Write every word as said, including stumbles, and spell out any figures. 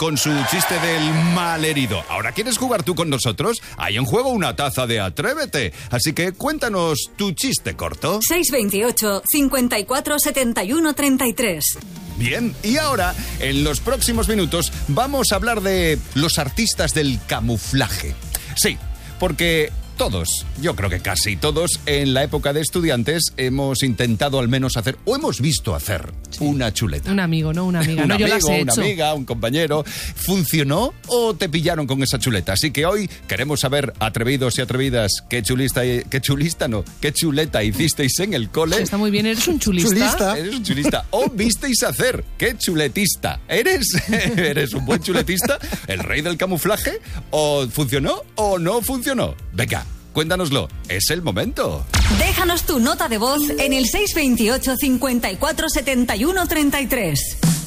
con su chiste del malherido. ¿Ahora quieres jugar tú con nosotros? Hay en juego una taza de Atrévete. Así que cuéntanos tu chiste corto. seis veintiocho, cincuenta y cuatro, setenta y uno, treinta y tres. Bien, y ahora, en los próximos minutos, vamos a hablar de los artistas del camuflaje. Sí, porque todos, yo creo que casi todos, en la época de estudiantes hemos intentado al menos hacer, o hemos visto hacer, sí, una chuleta. Un amigo, no una amiga. un no, amigo, yo las he una hecho. amiga, un compañero. ¿Funcionó o te pillaron con esa chuleta? Así que hoy queremos saber, atrevidos y atrevidas, qué chulista, qué chulista no, qué chuleta hicisteis en el cole. Sí, está muy bien, eres un chulista. Chulista. Eres un chulista. O visteis hacer, qué chuletista. ¿Eres? ¿Eres un buen chuletista? ¿El rey del camuflaje? ¿O funcionó o no funcionó? Venga, cuéntanoslo. Es el momento. Déjanos tu nota de voz en el seis veintiocho, cincuenta y cuatro, setenta y uno, treinta y tres.